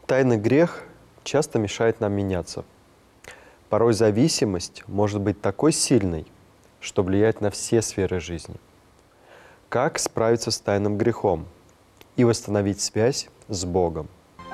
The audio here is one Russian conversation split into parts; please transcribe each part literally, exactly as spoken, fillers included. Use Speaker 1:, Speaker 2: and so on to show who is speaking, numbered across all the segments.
Speaker 1: Тайный грех часто мешает нам меняться. Порой зависимость может быть такой сильной, что влияет на все сферы жизни. Как справиться с тайным грехом и восстановить связь с Богом?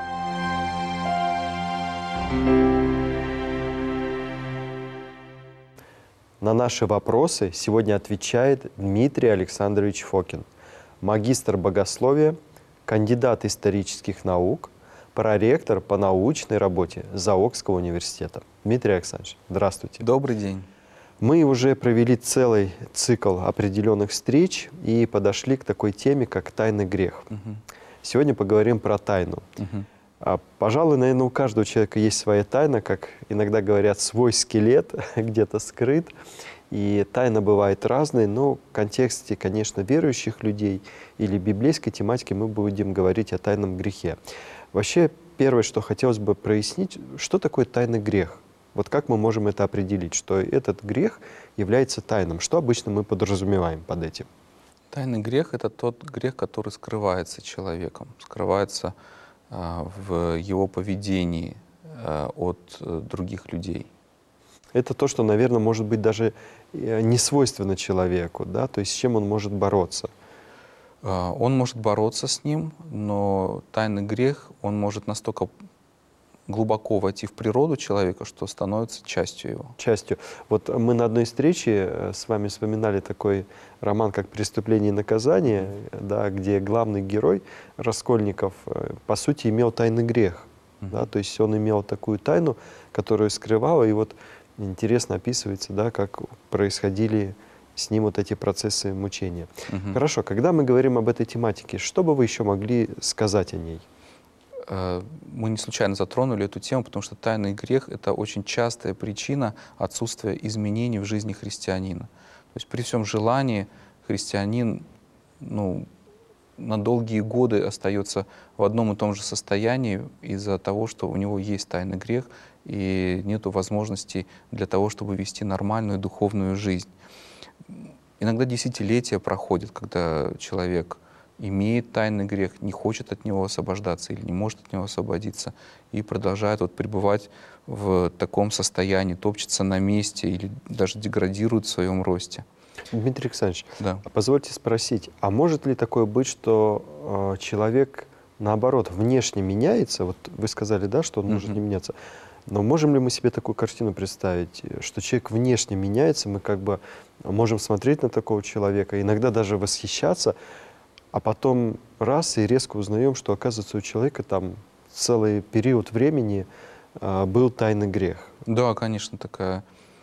Speaker 1: На наши вопросы сегодня отвечает Дмитрий Александрович Фокин, магистр богословия, кандидат исторических наук, проректор по научной работе Заокского университета. Дмитрий Александрович, здравствуйте.
Speaker 2: Добрый день.
Speaker 1: Мы уже провели целый цикл определенных встреч и подошли к такой теме, как тайный грех.
Speaker 2: Угу.
Speaker 1: Сегодня поговорим про тайну.
Speaker 2: Угу.
Speaker 1: А, пожалуй, наверное, у каждого человека есть своя тайна, как иногда говорят, свой скелет где-то скрыт. И тайна бывает разной, но в контексте, конечно, верующих людей или библейской тематики мы будем говорить о тайном грехе. Вообще, первое, что хотелось бы прояснить, что такое тайный грех? Вот как мы можем это определить, что этот грех является тайным? Что обычно мы подразумеваем под этим?
Speaker 2: Тайный грех — это тот грех, который скрывается человеком, скрывается э, в его поведении э, от э, других людей.
Speaker 1: Это то, что, наверное, может быть даже не свойственно человеку, да? То есть с чем он может бороться?
Speaker 2: Э, он может бороться с ним, но тайный грех, он может настолько глубоко войти в природу человека, что становится частью его.
Speaker 1: Частью. Вот мы на одной встрече с вами вспоминали такой роман, как «Преступление и наказание», да, где главный герой Раскольников, по сути, имел тайный грех. Mm-hmm. Да, то есть он имел такую тайну, которую скрывал, и вот интересно описывается, да, как происходили с ним вот эти процессы мучения. Mm-hmm. Хорошо, когда мы говорим об этой тематике, что бы вы еще могли сказать о ней?
Speaker 2: Мы не случайно затронули эту тему, потому что тайный грех — это очень частая причина отсутствия изменений в жизни христианина. То есть при всем желании христианин ну, на долгие годы остается в одном и том же состоянии из-за того, что у него есть тайный грех и нет возможности для того, чтобы вести нормальную духовную жизнь. Иногда десятилетия проходят, когда человек имеет тайный грех, не хочет от него освобождаться или не может от него освободиться, и продолжает вот пребывать в таком состоянии, топчется на месте или даже деградирует в своем росте.
Speaker 1: Дмитрий Александрович,
Speaker 2: да.
Speaker 1: позвольте спросить, а может ли такое быть, что э, человек, наоборот, внешне меняется? Вот вы сказали, да, что он может mm-hmm. не меняться. Но можем ли мы себе такую картину представить, что человек внешне меняется, мы как бы можем смотреть на такого человека, иногда даже восхищаться, а потом раз и резко узнаем, что, оказывается, у человека там целый период времени э, был тайный грех.
Speaker 2: Да, конечно, такая,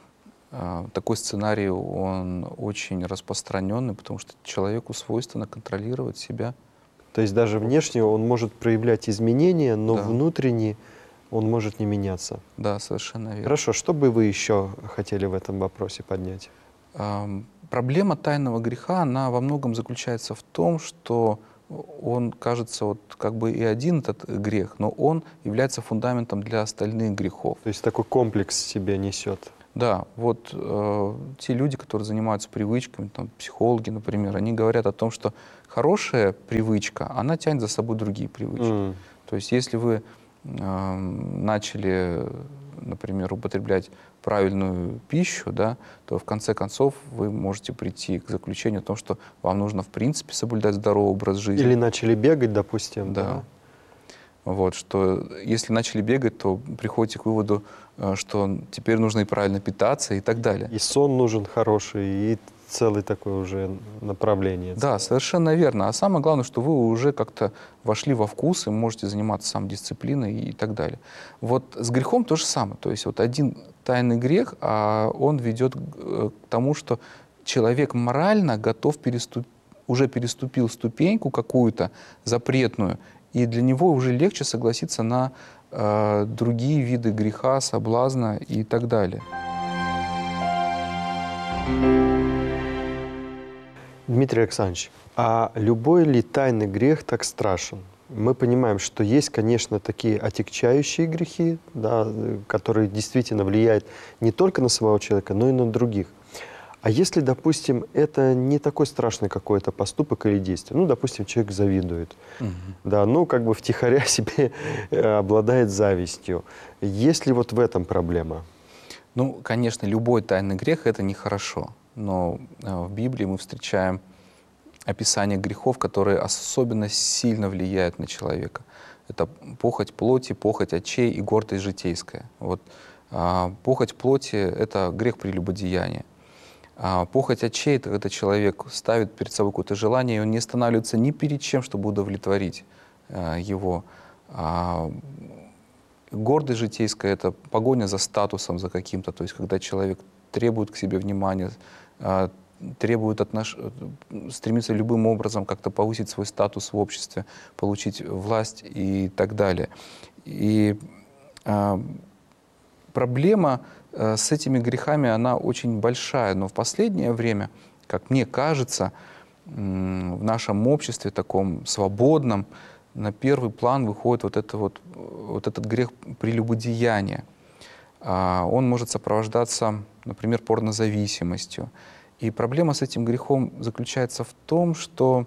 Speaker 2: э, такой сценарий, он очень распространенный, потому что человеку свойственно контролировать себя.
Speaker 1: То есть даже внешне он может проявлять изменения, но
Speaker 2: да.
Speaker 1: внутренне он может не меняться.
Speaker 2: Да, совершенно верно.
Speaker 1: Хорошо, что бы вы еще хотели в этом вопросе поднять?
Speaker 2: Эм, Проблема тайного греха, она во многом заключается в том, что он, кажется, вот как бы и один этот грех, но он является фундаментом для остальных грехов.
Speaker 1: То есть такой комплекс в себе несет.
Speaker 2: Да, вот э, те люди, которые занимаются привычками, там, психологи, например, они говорят о том, что хорошая привычка, она тянет за собой другие привычки. Mm. То есть если вы э, начали, например, употреблять правильную пищу, да, то в конце концов вы можете прийти к заключению о том, что вам нужно в принципе соблюдать здоровый образ жизни.
Speaker 1: Или начали бегать, допустим.
Speaker 2: Да.
Speaker 1: да.
Speaker 2: Вот, что если начали бегать, то приходите к выводу, что теперь нужно и правильно питаться и так далее.
Speaker 1: И сон нужен хороший, и целое такое уже направление.
Speaker 2: Да, совершенно верно. А самое главное, что вы уже как-то вошли во вкус и можете заниматься самодисциплиной и так далее. Вот с грехом то же самое. То есть вот один тайный грех, а он ведет к тому, что человек морально готов переступ... уже переступил ступеньку какую-то запретную, и для него уже легче согласиться на э, другие виды греха, соблазна и так далее.
Speaker 1: Дмитрий Александрович, а любой ли тайный грех так страшен? Мы понимаем, что есть, конечно, такие отягчающие грехи, да, которые действительно влияют не только на самого человека, но и на других. А если, допустим, это не такой страшный какой-то поступок или действие, ну, допустим, человек завидует,
Speaker 2: Мгм.
Speaker 1: да, ну, как бы втихаря себе э, обладает завистью. Есть ли вот в этом проблема?
Speaker 2: Ну, конечно, любой тайный грех — это нехорошо. Но э, в Библии мы встречаем описание грехов, которые особенно сильно влияют на человека. Это похоть плоти, похоть очей и гордость житейская. Вот, а, похоть плоти — это грех прелюбодеяния. А похоть очей — это когда человек ставит перед собой какое-то желание, и он не останавливается ни перед чем, чтобы удовлетворить а, его. А, гордость житейская — это погоня за статусом, за каким-то, то есть когда человек требует к себе внимания, а, требует отнош... стремится любым образом как-то повысить свой статус в обществе, получить власть и так далее. И а, проблема э, с этими грехами, она очень большая, но в последнее время, как мне кажется, м, в нашем обществе таком свободном, на первый план выходит вот, это вот, вот этот грех прелюбодеяния. А, Он может сопровождаться, например, порнозависимостью. И проблема с этим грехом заключается в том, что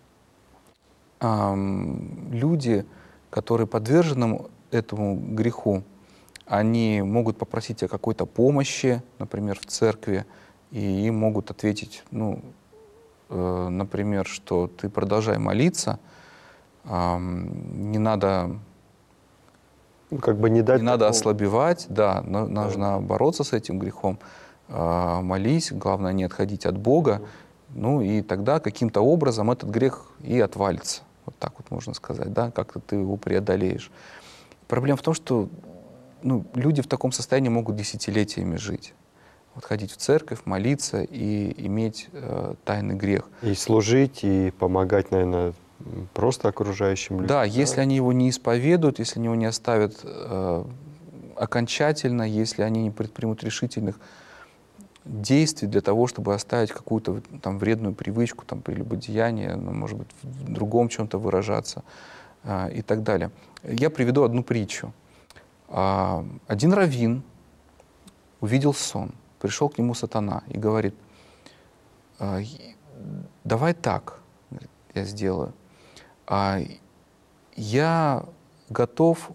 Speaker 2: ам, люди, которые подвержены этому греху, они могут попросить о какой-то помощи, например, в церкви, и им могут ответить, ну, э, например, что ты продолжай молиться, ам, не надо,
Speaker 1: Ну, как бы не дать
Speaker 2: не надо
Speaker 1: такого-
Speaker 2: ослабевать, да, но нужно бороться с этим грехом, а, молись, главное не отходить от Бога, ну и тогда каким-то образом этот грех и отвалится, вот так вот можно сказать, да, как-то ты его преодолеешь. Проблема в том, что ну, люди в таком состоянии могут десятилетиями жить. Вот ходить в церковь, молиться и иметь э, тайный грех.
Speaker 1: И служить, и помогать, наверное, м, просто окружающим людям.
Speaker 2: Да, если они его не исповедуют, если они его не оставят э, окончательно, если они не предпримут решительных действий для того, чтобы оставить какую-то там вредную привычку, там, прелюбодеяние, ну, может быть, в другом чем-то выражаться э, и так далее. Я приведу одну притчу. А, Один раввин увидел сон, пришел к нему сатана и говорит: «А, и- давай так, говорит, я сделаю. А, Я готов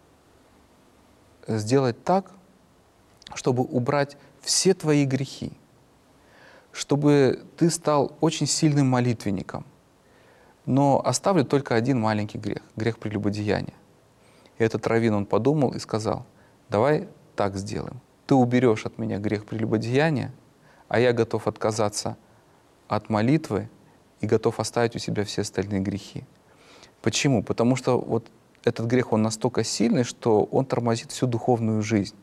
Speaker 2: сделать так, чтобы убрать все твои грехи, чтобы ты стал очень сильным молитвенником, но оставлю только один маленький грех, грех прелюбодеяния». И этот раввин, он подумал и сказал: давай так сделаем. Ты уберешь от меня грех прелюбодеяния, а я готов отказаться от молитвы и готов оставить у себя все остальные грехи. Почему? Потому что вот этот грех, он настолько сильный, что он тормозит всю духовную жизнь.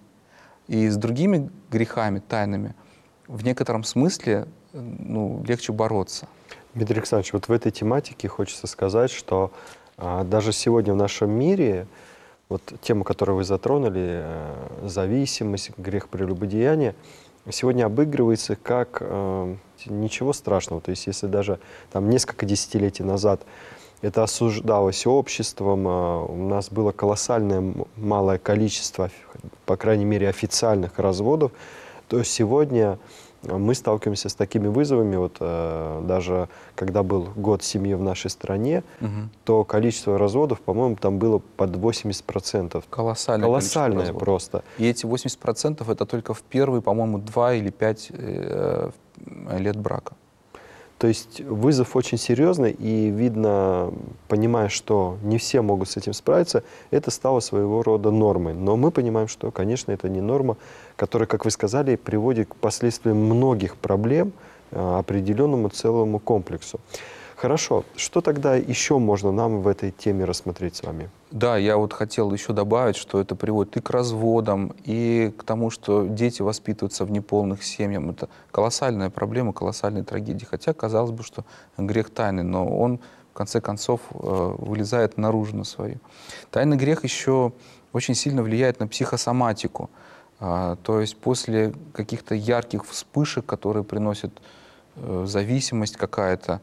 Speaker 2: И с другими грехами, тайными, в некотором смысле ну, легче бороться.
Speaker 1: Дмитрий Александрович, вот в этой тематике хочется сказать, что а, даже сегодня в нашем мире, вот тему, которую вы затронули, э, зависимость, грех прелюбодеяния, сегодня обыгрывается как э, ничего страшного. То есть если даже там несколько десятилетий назад это осуждалось обществом, э, у нас было колоссальное м- малое количество, по крайней мере, официальных разводов, то сегодня мы сталкиваемся с такими вызовами. Вот э, даже когда был год семьи в нашей стране,
Speaker 2: Мгм.
Speaker 1: то количество разводов, по-моему, там было под восемьдесят процентов.
Speaker 2: Колоссальное, количество
Speaker 1: Колоссальное
Speaker 2: разводов.
Speaker 1: просто.
Speaker 2: И эти восемьдесят процентов это только в первые, по-моему, два или пять э, лет брака.
Speaker 1: То есть вызов очень серьезный, и видно, понимая, что не все могут с этим справиться, это стало своего рода нормой. Но мы понимаем, что, конечно, это не норма, которая, как вы сказали, приводит к последствиям многих проблем, э, определенному целому комплексу. Хорошо, что тогда еще можно нам в этой теме рассмотреть с вами?
Speaker 2: Да, я вот хотел еще добавить, что это приводит и к разводам, и к тому, что дети воспитываются в неполных семьях. Это колоссальная проблема, колоссальная трагедия. Хотя, казалось бы, что грех тайный, но он, в конце концов, э, вылезает наружу на свою. Тайный грех еще очень сильно влияет на психосоматику. А, То есть после каких-то ярких вспышек, которые приносят э, зависимость какая-то,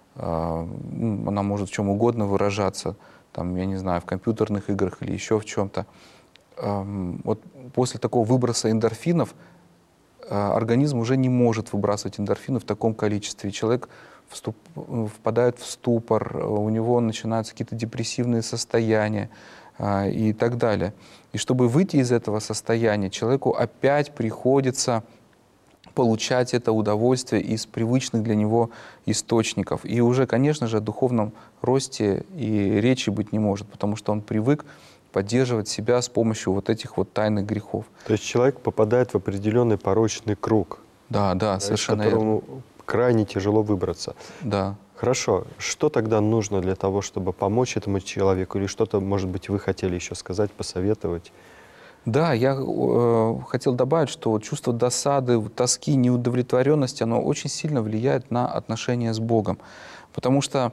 Speaker 2: а, м, она может в чем угодно выражаться, там, я не знаю, в компьютерных играх или еще в чем-то. Ам, Вот после такого выброса эндорфинов а, организм уже не может выбрасывать эндорфины в таком количестве. И человек вступ, впадает в ступор, у него начинаются какие-то депрессивные состояния а, и так далее. И чтобы выйти из этого состояния, человеку опять приходится получать это удовольствие из привычных для него источников. И уже, конечно же, о духовном росте и речи быть не может, потому что он привык поддерживать себя с помощью вот этих вот тайных грехов.
Speaker 1: То есть человек попадает в определенный порочный круг,
Speaker 2: Да, да,
Speaker 1: из
Speaker 2: совершенно верно.
Speaker 1: которому крайне тяжело выбраться.
Speaker 2: Да.
Speaker 1: Хорошо. Что тогда нужно для того, чтобы помочь этому человеку? Или что-то, может быть, вы хотели еще сказать, посоветовать?
Speaker 2: Да, я э, хотел добавить, что вот чувство досады, тоски, неудовлетворенности, оно очень сильно влияет на отношения с Богом. Потому что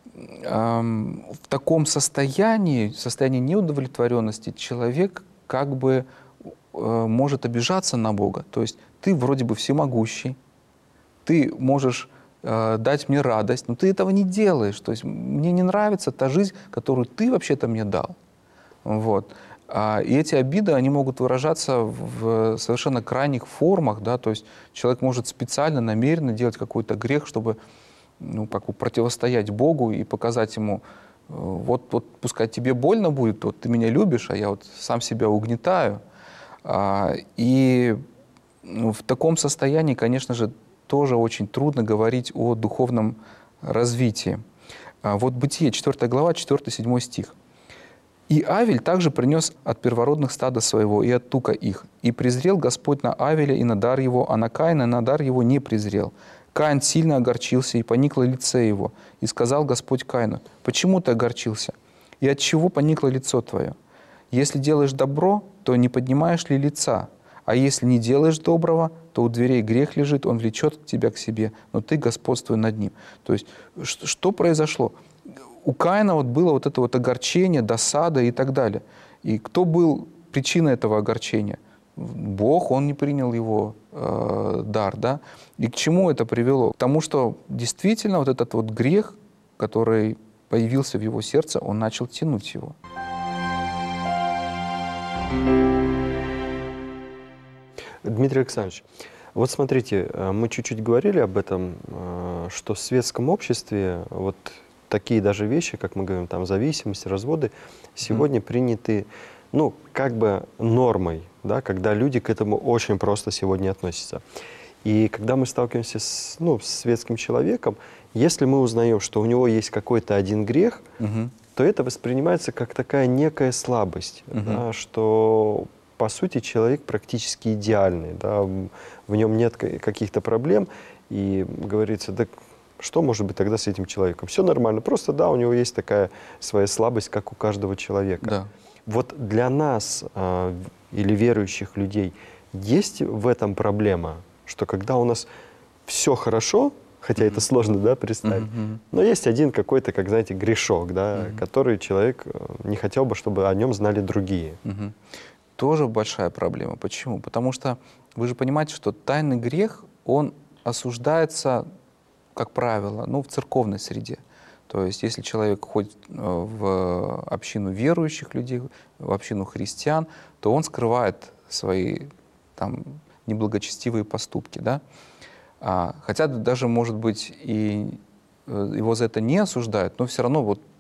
Speaker 2: эм, в таком состоянии, состоянии неудовлетворенности, человек как бы э, может обижаться на Бога. То есть ты вроде бы всемогущий, ты можешь э, дать мне радость, но ты этого не делаешь. То есть мне не нравится та жизнь, которую ты вообще-то мне дал. Вот. А, и эти обиды, они могут выражаться в совершенно крайних формах, да, то есть человек может специально, намеренно делать какой-то грех, чтобы, ну, как бы противостоять Богу и показать ему, вот, вот пускай тебе больно будет, вот ты меня любишь, а я вот сам себя угнетаю. А, и ну, в таком состоянии, конечно же, тоже очень трудно говорить о духовном развитии. А, вот Бытие, четвёртая глава, четвёртый-седьмой стих. «И Авель также принес от первородных стада своего и от тука их. И презрел Господь на Авеля и на дар его, а на Каина на дар его не презрел. Каин сильно огорчился, и поникло лице его. И сказал Господь Каину: почему ты огорчился? И от чего поникло лицо твое? Если делаешь добро, то не поднимаешь ли лица? А если не делаешь доброго, то у дверей грех лежит, он влечет тебя к себе, но ты господствуй над ним». То есть что произошло? У Каина вот было вот это вот огорчение, досада и так далее. И кто был причиной этого огорчения? Бог, он не принял его э, дар, да? И к чему это привело? К тому, что действительно вот этот вот грех, который появился в его сердце, он начал тянуть его.
Speaker 1: Дмитрий Александрович, вот смотрите, мы чуть-чуть говорили об этом, что в светском обществе вот такие даже вещи, как мы говорим, там зависимости, разводы, сегодня mm. приняты, ну, как бы нормой, да, когда люди к этому очень просто сегодня относятся. И когда мы сталкиваемся с, ну, с светским человеком, если мы узнаем, что у него есть какой-то один грех, mm-hmm. то это воспринимается как такая некая слабость, mm-hmm. да, что, по сути, человек практически идеальный, да, в нем нет каких-то проблем, и говорится, да, что может быть тогда с этим человеком? Все нормально, просто да, у него есть такая своя слабость, как у каждого человека.
Speaker 2: Да.
Speaker 1: Вот для нас э, или верующих людей есть в этом проблема, что когда у нас все хорошо, хотя mm-hmm. это сложно, да, представить, mm-hmm. но есть один какой-то, как знаете, грешок, да, mm-hmm. который человек не хотел бы, чтобы о нем знали другие.
Speaker 2: Mm-hmm. Тоже большая проблема. Почему? Потому что вы же понимаете, что тайный грех, он осуждается, как правило, ну, в церковной среде. То есть если человек ходит в общину верующих людей, в общину христиан, то он скрывает свои там неблагочестивые поступки, да? А, хотя даже, может быть, и его за это не осуждают, но все равно вот